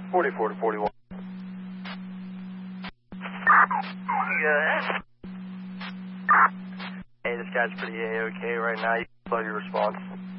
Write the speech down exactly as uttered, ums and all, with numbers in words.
forty-four to forty-one. Good. Hey, this guy's pretty A-okay right now. You can slow your response.